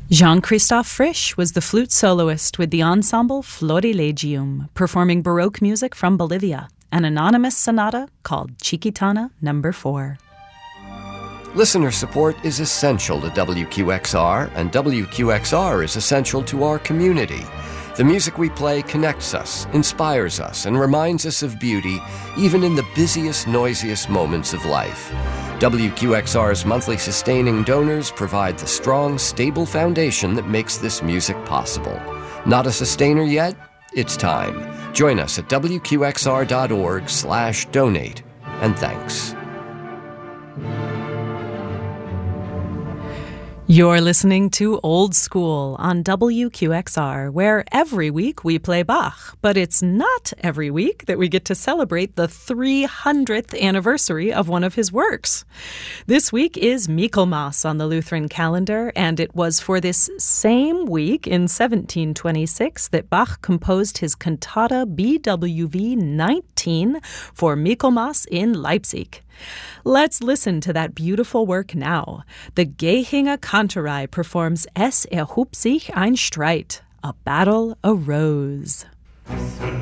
Jean-Christophe Frisch was the flute soloist with the ensemble Florilegium, performing Baroque music from Bolivia, an anonymous sonata called Chiquitana No. 4. Listener support is essential to WQXR, and WQXR is essential to our community. The music we play connects us, inspires us, and reminds us of beauty, even in the busiest, noisiest moments of life. WQXR's monthly sustaining donors provide the strong, stable foundation that makes this music possible. Not a sustainer yet? It's time. Join us at wqxr.org/donate. And thanks. You're listening to Old School on WQXR, where every week we play Bach, but it's not every week that we get to celebrate the 300th anniversary of one of his works. This week is Michaelmas on the Lutheran calendar, and it was for this same week in 1726 that Bach composed his cantata BWV 19 for Michaelmas in Leipzig. Let's listen to that beautiful work now. The Gehinger Kantorei performs Es erhob sich ein Streit, a battle arose.